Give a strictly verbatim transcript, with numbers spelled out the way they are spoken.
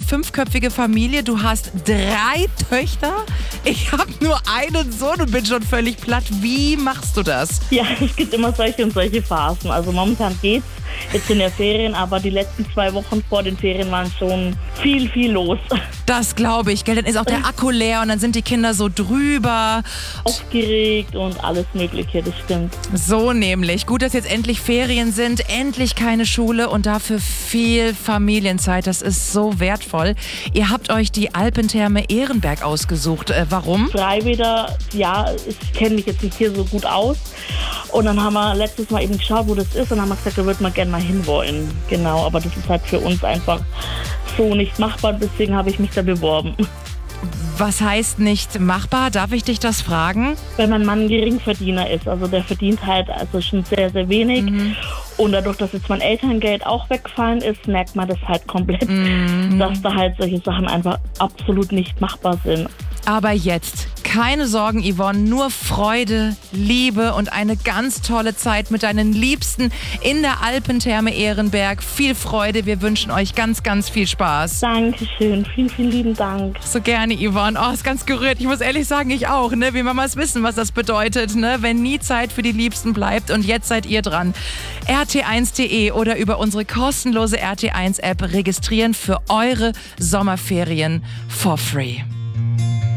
fünfköpfige Familie. Du hast drei Töchter. Ich habe nur einen Sohn und bin schon völlig platt. Wie machst du das? Ja, es gibt immer solche und solche Phasen. Also momentan geht's. Jetzt sind ja Ferien, aber die letzten zwei Wochen vor den Ferien waren schon viel, viel los. Das glaube ich, gell? Dann ist auch der Akku leer und dann sind die Kinder so drüber. Aufgeregt und alles Mögliche, das stimmt. So nämlich. Gut, dass jetzt endlich Ferien sind, endlich keine Schule und dafür viel Familienzeit. Das ist so wertvoll. Ihr habt euch die Alpentherme Ehrenberg ausgesucht. Äh, warum? Freibäder, ja, ich kenne mich jetzt nicht hier so gut aus. Und dann haben wir letztes Mal eben geschaut, wo das ist. Und dann haben wir gesagt, da würden wir gerne mal hinwollen. Genau, aber das ist halt für uns einfach so nicht machbar. Deswegen habe ich mich da beworben. Was heißt nicht machbar? Darf ich dich das fragen? Wenn mein Mann Geringverdiener ist, also der verdient halt also schon sehr, sehr wenig. Mhm. Und dadurch, dass jetzt mein Elterngeld auch weggefallen ist, merkt man das halt komplett, mhm. dass da halt solche Sachen einfach absolut nicht machbar sind. Aber jetzt, keine Sorgen, Yvonne, nur Freude, Liebe und eine ganz tolle Zeit mit deinen Liebsten in der Alpentherme Ehrenberg. Viel Freude, wir wünschen euch ganz, ganz viel Spaß. Dankeschön, vielen, vielen lieben Dank. So gerne, Yvonne. Oh, ist ganz gerührt. Ich muss ehrlich sagen, ich auch. Ne? Wir Mamas wissen, was das bedeutet, ne? Wenn nie Zeit für die Liebsten bleibt. Und jetzt seid ihr dran. R T eins punkt de oder über unsere kostenlose R T eins App registrieren für eure Sommerferien for free.